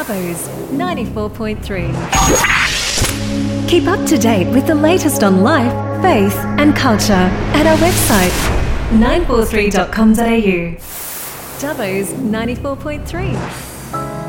Dubbo's 94.3. Keep up to date with the latest on life, faith and culture at our website 943.com.au. Dubbo's 94.3.